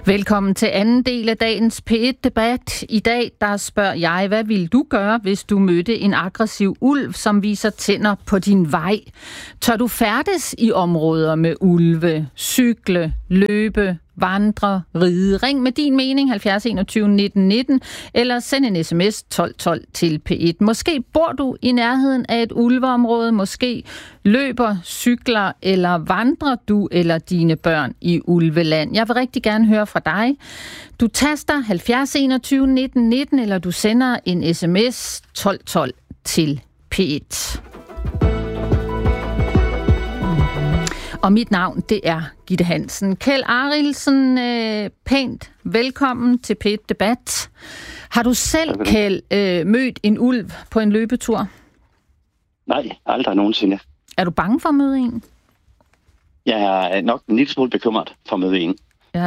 Velkommen til anden del af dagens P1-debat. I dag der spørger jeg, hvad ville du gøre, hvis du mødte en aggressiv ulv, som viser tænder på din vej? Tør du færdes i områder med ulve, cykle, løbe, vandre, ride? Ring med din mening 70 21 19 19, eller send en sms 12 12 til P1. Måske bor du i nærheden af et ulveområde, måske løber, cykler eller vandrer du eller dine børn i ulveland. Jeg vil rigtig gerne høre fra dig. Du taster 70 21 19 19, eller du sender en sms 12 12 til P1. Og mit navn, det er Gitte Hansen. Kjeld Arildsen, pænt velkommen til P1-debat. Har du selv, Kjeld, mødt en ulv på en løbetur? Nej, aldrig nogensinde. Er du bange for at møde en? Jeg er nok en lille smule bekymret for at møde en. Ja,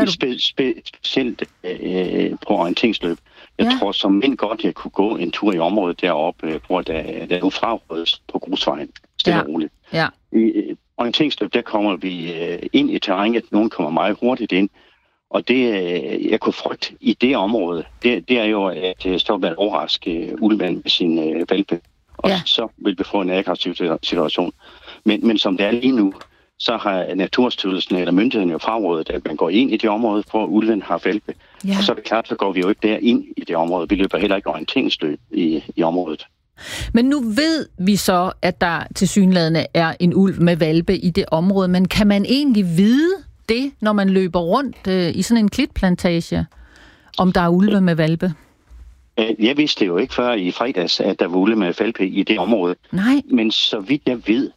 Specielt på orienteringsløb. Jeg tror som mænd godt, jeg kunne gå en tur i området deroppe, hvor der er nu frarådes på grusvejen. Stille og roligt. Ja. I orienteringsløb, der kommer vi ind i terrænet. Nogen kommer meget hurtigt ind. Og det, jeg kunne frygte i det område, det er jo, at så vil overraske ulven med sin valpe. Og så vil vi få en aggressiv situation. Men som det er lige nu, så har Naturstyrelsen eller myndigheden jo frarådet, at man går ind i det område, hvor ulven har valpe. Ja. Og så er det klart, så går vi jo ikke der ind i det område. Vi løber heller ikke orienteringsløb i området. Men nu ved vi så, at der tilsyneladende er en ulv med valpe i det område. Men kan man egentlig vide det, når man løber rundt i sådan en klitplantage, om der er ulve med valpe? Jeg vidste jo ikke før i fredags, at der var ulve med valpe i det område. Nej. Men så vidt jeg ved,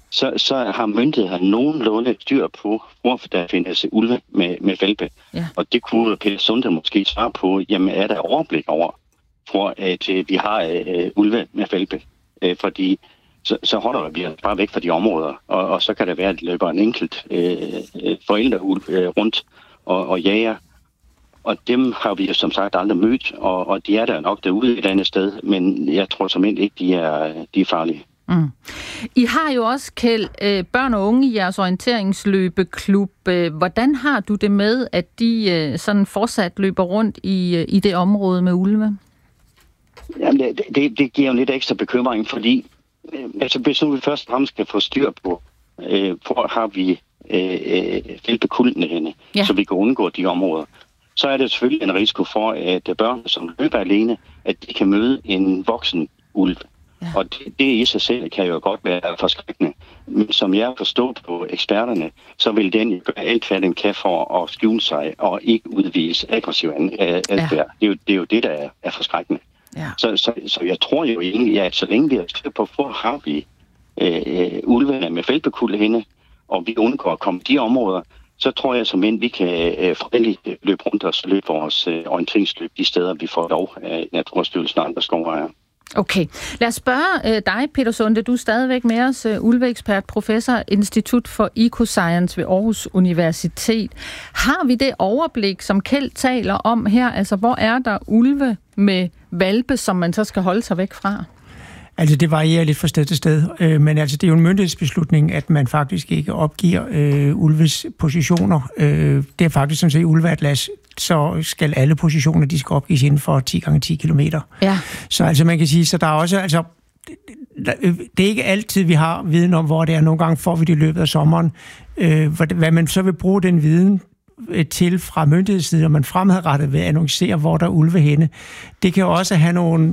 så har myndigheden nogenlunde styr på, hvorfor der findes ulve med valpe. Ja. Og det kunne Peter Sunde måske svare på, jamen er der overblik over, for at vi har ulve med valpe. Fordi så holder vi bare væk fra de områder, og så kan det være, at løber en enkelt forældreulv rundt og jager. Og dem har vi som sagt aldrig mødt, og de er der nok derude et eller andet sted, men jeg tror som ikke, de er farlige. Mm. I har jo også, Kjeld, børn og unge i jeres orienteringsløbeklub. Hvordan har du det med, at de sådan fortsat løber rundt i det område med ulve? Jamen, det giver jo lidt ekstra bekymring, fordi hvis nu vi først og fremmest skal få styr på, hvor har vi valpekuldene henne, så vi kan undgå de områder, så er det selvfølgelig en risiko for, at børn, som løber alene, at de kan møde en voksen ulv. Ja. Og det i sig selv kan jo godt være forskrækkende. Men som jeg har forstået på eksperterne, så vil den gøre alt, hvad den kan for at skjule sig og ikke udvise aggressiv adfærd. Ja. Det er jo det, der er forskrækkende. Ja. Så jeg tror jo egentlig, at så længe vi er styr på, hvor har vi ulvene med valpekulde henne, og vi undgår at komme de områder, så tror jeg som end vi kan fredeligt løbe rundt og løbe vores orienteringsløb de steder, vi får lov af Naturstyrelsen og andre skovejere. Okay. Lad os spørge dig, Peter Sunde. Du er stadigvæk med os, ulveekspert, professor, Institut for Ecoscience ved Aarhus Universitet. Har vi det overblik, som Kjeld taler om her? Altså, hvor er der ulve med valpe, som man så skal holde sig væk fra? Altså, det varierer lidt fra sted til sted, men altså, det er jo en myndighedsbeslutning, at man faktisk ikke opgiver ulves positioner. Det er faktisk sådan set i ulveatlas, så skal alle positioner, de skal opgives inden for 10 x 10 kilometer. Ja. Så altså, man kan sige, så der er også, altså, det er ikke altid, vi har viden om, hvor det er. Nogle gange får vi det i løbet af sommeren. Hvad man så vil bruge den viden til fra myndighedssiden, og man fremadrettet vil annoncere, hvor der er ulve henne. Det kan jo også have nogle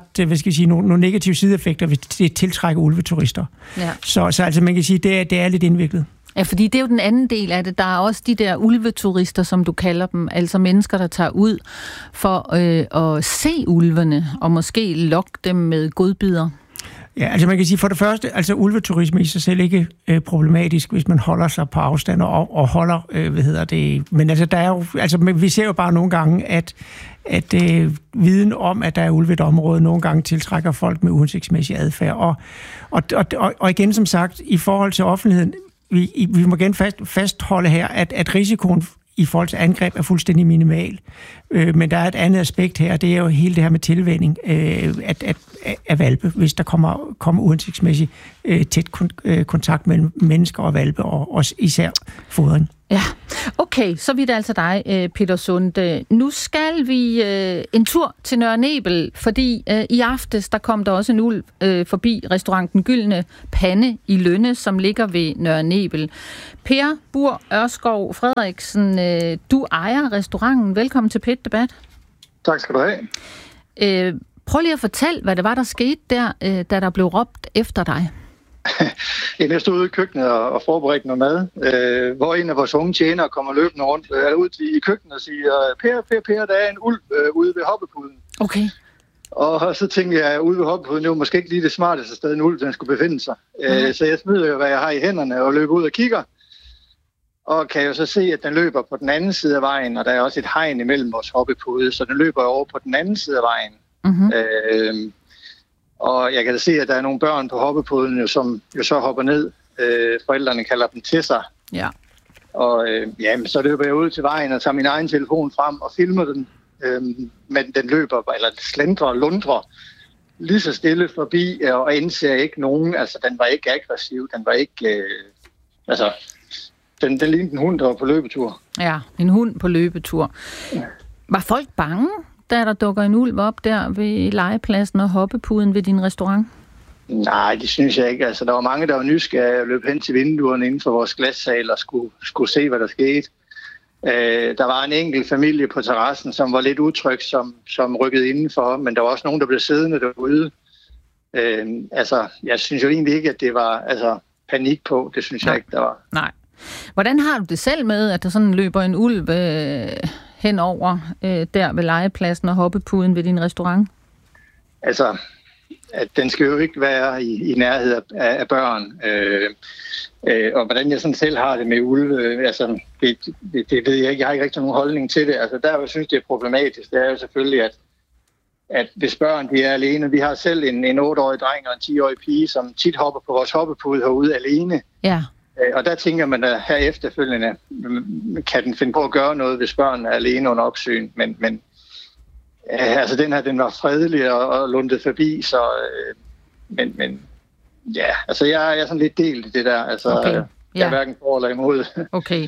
nogle negative sideeffekter, hvis det tiltrækker ulveturister. Ja. Så altså man kan sige, det er lidt indviklet. Ja, fordi det er jo den anden del af det. Der er også de der ulveturister, som du kalder dem, altså mennesker, der tager ud for at se ulvene, og måske lokke dem med godbidder. Ja, altså man kan sige for det første, altså ulveturisme i sig selv ikke problematisk, hvis man holder sig på afstand og holder, men altså der er jo, altså vi ser jo bare nogle gange, at viden om, at der er ulve i et område, nogle gange tiltrækker folk med uhensigtsmæssig adfærd. Og igen som sagt, i forhold til offentligheden, vi må igen fastholde her, at risikoen i forhold til angreb er fuldstændig minimal. Men der er et andet aspekt her, det er jo hele det her med tilvænning af valpe, hvis der kommer uhensigtsmæssigt tæt kontakt mellem mennesker og valpe, og også især fodring. Ja, Okay, så vidt altså dig, Peter Sunde. Nu skal vi en tur til Nørre Nebel, fordi i aftes, der kom der også en ulv forbi restauranten Gyldne Pande i Lønne, som ligger ved Nørre Nebel. Per Bur Ørskov Frederiksen, du ejer restauranten. Velkommen til P1 Debat. Tak skal du have. Prøv lige at fortælle, hvad det var, der skete der, da der blev råbt efter dig. Jeg stod ude i køkkenet og forberedte noget mad, hvor en af vores unge tjenere kommer løbende rundt ud i køkkenet og siger, Per, der er en ulv ude ved hoppepuden. Okay. Og så tænkte jeg, ude ved hoppepuden, det var måske ikke lige det smarteste sted, en ulv den skulle befinde sig. Så jeg smider jo, hvad jeg har i hænderne, og løber ud og kigger. Og kan jo så se, at den løber på den anden side af vejen, og der er også et hegn imellem vores hoppepude, så den løber over på den anden side af vejen. Mm-hmm. Og jeg kan da se, at der er nogle børn på hoppepuden, som jo så hopper ned. Forældrene kalder dem til sig. Ja. Og så løber jeg ud til vejen og tager min egen telefon frem og filmer den. Men den løber, eller slendrer og lundrer lige så stille forbi, og indser ikke nogen. Altså, den var ikke aggressiv. Den var ikke... Den lignede en hund, der var på løbetur. Ja, en hund på løbetur. Ja. Var folk bange, da der dukker en ulv op der ved legepladsen og hoppepuden ved din restaurant? Nej, det synes jeg ikke. Altså, der var mange, der var nysgerrige og løb hen til vinduerne inden for vores glassal og skulle se, hvad der skete. Der var en enkelt familie på terrassen, som var lidt utryg, som rykkede indenfor, men der var også nogen, der blev siddende derude. Jeg synes jo egentlig ikke, at det var panik på. Det synes jeg ikke, der var. Nej. Hvordan har du det selv med, at der sådan løber en ulv henover der ved legepladsen og hoppepuden ved din restaurant? Altså, at den skal jo ikke være i nærhed af børn. Og hvordan jeg sådan selv har det med ulve, det ved jeg ikke. Jeg har ikke rigtig nogen holdning til det. Altså, der jeg synes, det er problematisk, det er jo selvfølgelig, at hvis børn de er alene, vi har selv en 8-årig dreng og en 10-årig pige, som tit hopper på vores hoppepude herude alene. Ja. Og der tænker man, at her efterfølgende kan den finde på at gøre noget, hvis børn er alene under opsyn. Men den var fredelig og lundet forbi, så... jeg er sådan lidt delt i det der. Altså, okay. Jeg er hverken for eller imod. Okay.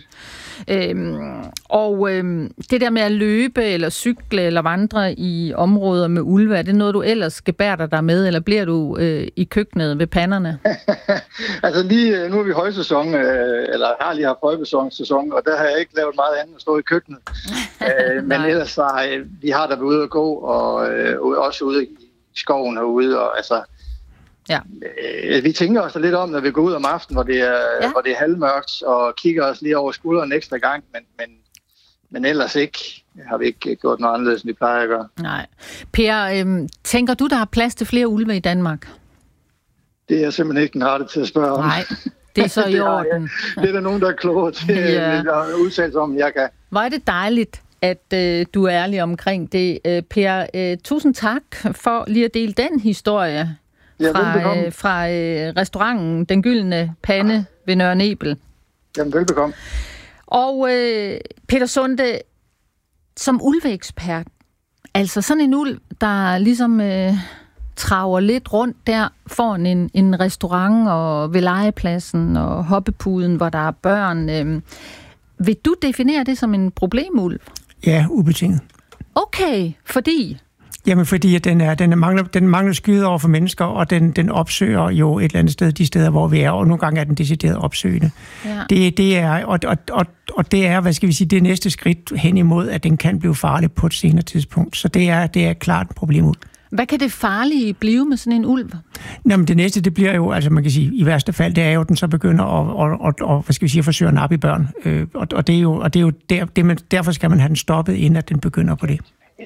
Det der med at løbe eller cykle eller vandre i områder med ulve, er det noget, du ellers gebærder dig med, eller bliver du i køkkenet ved panderne? Altså lige nu er vi højsæson, eller har lige haft højsæson, og der har jeg ikke lavet meget andet end at stå i køkkenet. Men ellers vi har der været ude at gå, og også ude i skoven herude, og altså... Ja. Vi tænker os lidt om, når vi går ud om aftenen, hvor det er halvmørkt, og kigger os lige over skulderen en ekstra gang, men ellers ikke. Har vi ikke gjort noget anderledes, end vi plejer at gøre. Nej. Per, tænker du, der er plads til flere ulve i Danmark? Det er jeg simpelthen ikke den rette til at spørge om. Nej, det er så i orden. Det er der nogen, der er klogere til at udtale sig om, jeg kan. Hvor er det dejligt, at du er ærlig omkring det. Per, tusind tak for lige at dele den historie. Fra restauranten Den Gyldne Pande ved Nørre Nebel. Jamen, velbekomme. Og Peter Sunde, som ulveekspert, altså sådan en ulv, der ligesom traver lidt rundt der foran en restaurant og ved legepladsen og hoppepuden, hvor der er børn. Vil du definere det som en problemulv? Ja, ubetinget. Okay, fordi... Jamen, fordi at den mangler skyde over for mennesker, og den opsøger jo et eller andet sted, de steder, hvor vi er, og nogle gange er den decideret opsøgende. Ja. Det er, hvad skal vi sige, det næste skridt hen imod, at den kan blive farlig på et senere tidspunkt. Så det er klart et problem ud. Hvad kan det farlige blive med sådan en ulv? Jamen, det næste, det bliver jo, altså man kan sige, i værste fald, det er jo, at den så begynder at hvad skal vi sige, at forsøge at nappe i børn. Og det er jo derfor skal man have den stoppet, inden at den begynder på det.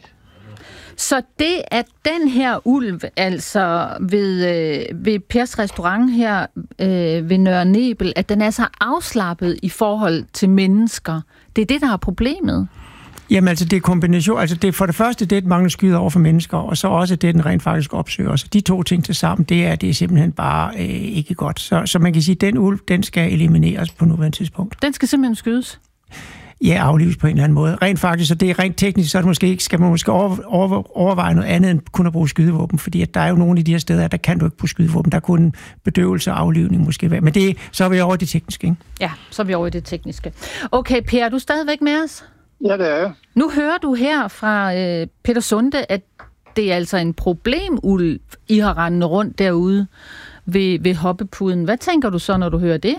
Så det, at den her ulv, altså ved Pers restaurant her ved Nørre Nebel, at den er så afslappet i forhold til mennesker, det er det, der er problemet? Jamen altså, det er kombination. Altså det for det første, det er et mange skyder over for mennesker, og så også det, den rent faktisk opsøger. Så de to ting til sammen, det er simpelthen bare ikke godt. Så man kan sige, at den ulv, den skal elimineres på nuværende tidspunkt. Den skal simpelthen skydes? aflives på en eller anden måde. Rent faktisk, så det er rent teknisk, så er det måske skal man måske overveje noget andet end kun at bruge skydevåben, fordi at der er jo nogle af de her steder, der kan du ikke bruge skydevåben. Der er kun bedøvelse og aflivning måske. Men så er vi over det tekniske, ikke? Ja, så er vi over det tekniske. Okay, Per, er du stadigvæk med os? Ja, det er jeg. Nu hører du her fra Peter Sunde, at det er altså en problemulv, I har rendende rundt derude ved hoppepuden. Hvad tænker du så, når du hører det?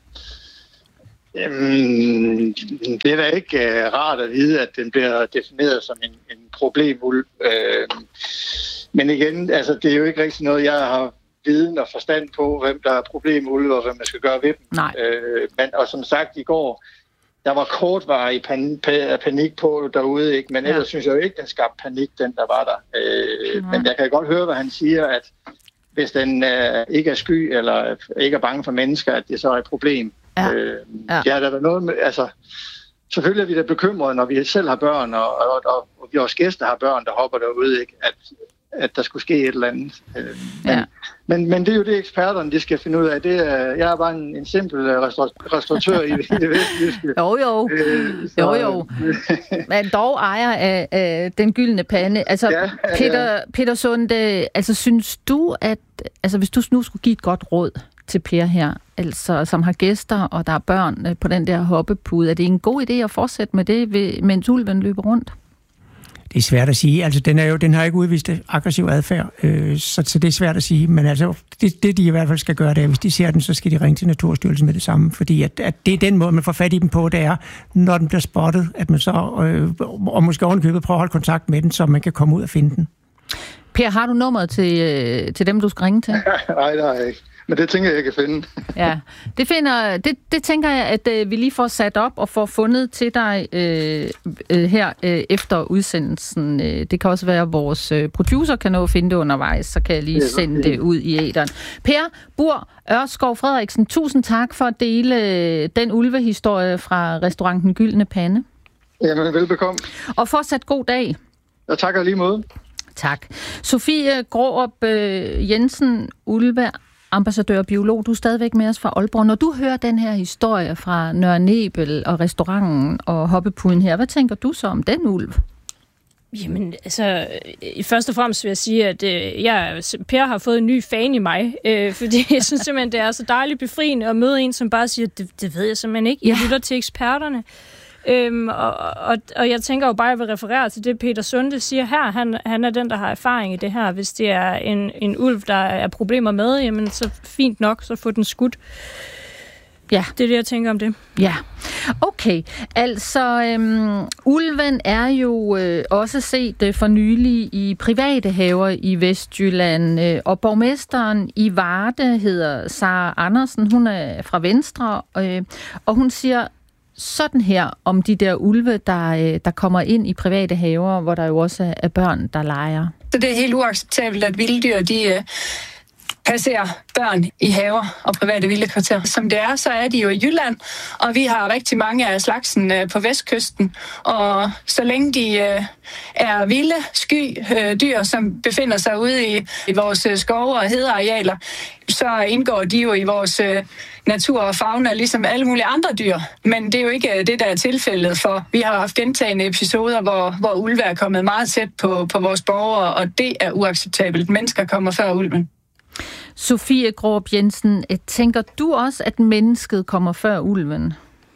Jamen, det er da ikke rart at vide, at den bliver defineret som en problemulv. Men igen, altså, det er jo ikke rigtig noget, jeg har viden og forstand på, hvem der er problemulve og hvad man skal gøre ved dem. Nej. Og som sagt i går, der var kortvarig panik på derude, ikke? Men ellers synes jeg jo ikke, den skabte panik, den der var der. Men jeg kan godt høre, hvad han siger, at hvis den ikke er sky eller ikke er bange for mennesker, at det så er et problem. Ja, der er noget med, altså, selvfølgelig er vi da bekymrede, når vi selv har børn, og vores gæster har børn, der hopper derude, ikke? At der skulle ske et eller andet. Men det er jo det, eksperterne de skal finde ud af. Jeg er bare en simpel restauratør i Vestjyske. Jo. Men dog ejer af den gyldne pande. Altså, Peter Sunde, altså, synes du, at altså, hvis du nu skulle give et godt råd til Per her, altså, som har gæster, og der er børn på den der hoppepude, er det en god idé at fortsætte med det, mens ulven løber rundt? Det er svært at sige. Altså, den har ikke udvist aggressiv adfærd, så det er svært at sige. Men altså, det de i hvert fald skal gøre, det er, hvis de ser den, så skal de ringe til Naturstyrelsen med det samme. Fordi at det er den måde, man får fat i dem på, det er, når den bliver spottet, at man så, og måske ovenikøbet prøver at holde kontakt med den, så man kan komme ud og finde den. Per, har du nummeret til dem, du skal ringe til? Nej, det har jeg ikke. Men det tænker jeg kan finde. Ja, det tænker jeg, at vi lige får sat op og får fundet til dig her efter udsendelsen. Det kan også være, at vores producer kan nå at finde det undervejs, så kan jeg lige sende det ud i æteren. Per Bur Ørskov Frederiksen, tusind tak for at dele den ulvehistorie fra restauranten Gyldne Pande. Jamen, velbekomme. Og fortsat god dag. Jeg takker lige måde. Tak. Sofie Grårup Jensen, ulve ambassadør og biolog, du er stadigvæk med os fra Aalborg. Når du hører den her historie fra Nørre Nebel og restauranten og hoppepuden her, hvad tænker du så om den ulv? Jamen, altså, først og fremmest vil jeg sige, at Per har fået en ny fan i mig, fordi jeg synes simpelthen, det er så dejligt befriende at møde en, som bare siger, det ved jeg simpelthen ikke. Jeg lytter til eksperterne. Og jeg tænker jo bare, at jeg vil referere til det, Peter Sunde siger her. Han er den, der har erfaring i det her. Hvis det er en ulv, der er problemer med, jamen så fint nok, så få den skudt. Ja, det er det, jeg tænker om det. Ja, okay. Altså, ulven er jo også set for nylig i private haver i Vestjylland, og borgmesteren i Varde hedder Sara Andersen. Hun er fra Venstre, og hun siger sådan her om de der ulve, der kommer ind i private haver, hvor der jo også er børn, der leger. Så det er helt uacceptabelt, at vilddyr, de passerer børn i haver og private vildekvarterer. Som det er, så er de jo i Jylland, og vi har rigtig mange af slagsen på vestkysten. Og så længe de er vilde, sky dyr, som befinder sig ude i vores skove og hedearealer, så indgår de jo i vores natur og fauna, ligesom alle mulige andre dyr. Men det er jo ikke det, der er tilfældet, for vi har haft gentagne episoder, hvor ulve er kommet meget tæt på vores borgere, og det er uacceptabelt. Mennesker kommer før ulven. Sofie Grårup Jensen, tænker du også, at mennesket kommer før ulven?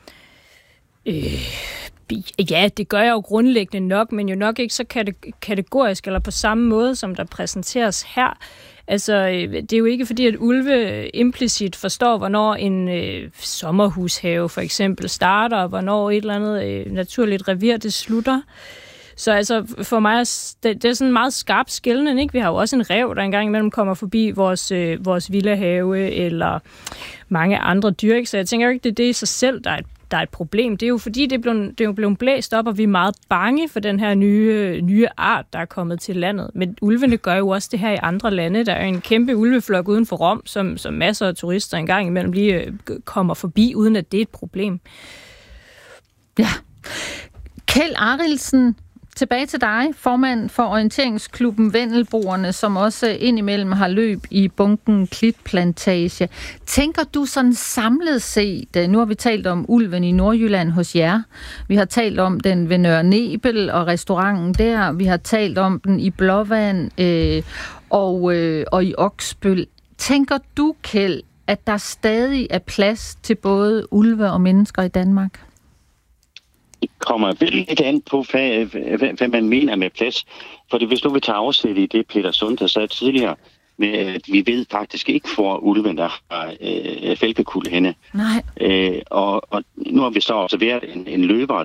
Ja, det gør jeg jo grundlæggende nok, men jo nok ikke så kategorisk eller på samme måde, som der præsenteres her. Altså, det er jo ikke fordi, at ulve implicit forstår, hvornår en sommerhushave for eksempel starter, og hvornår et eller andet naturligt revir det slutter. Så altså, for mig det er sådan en meget skarp skelnen, ikke? Vi har jo også en ræv, der engang imellem kommer forbi vores villahave, eller mange andre dyr, ikke? Så jeg tænker jo ikke, det er det i sig selv, der er et problem. Det er jo fordi, det er blevet blæst op, og vi er meget bange for den her nye art, der er kommet til landet. Men ulvene gør jo også det her i andre lande. Der er en kæmpe ulveflok uden for Rom, som masser af turister engang imellem lige kommer forbi, uden at det er et problem. Ja. Kjeld Arildsen, tilbage til dig, formand for Orienteringsklubben Vendelboerne, som også indimellem har løb i bunken Klitplantage. Tænker du sådan samlet set, nu har vi talt om ulven i Nordjylland hos jer, vi har talt om den ved Nørre Nebel og restauranten der, vi har talt om den i Blåvand og i Oksbøl. Tænker du, Kjeld, at der stadig er plads til både ulve og mennesker i Danmark? Det kommer lidt an på, hvad man mener med plads. For hvis du vil tage afsæt i det, Peter Sundhage sagde tidligere, med at vi ved faktisk ikke for ulven, der har fælkekuld henne. Nej. Og nu har vi så observeret en løber,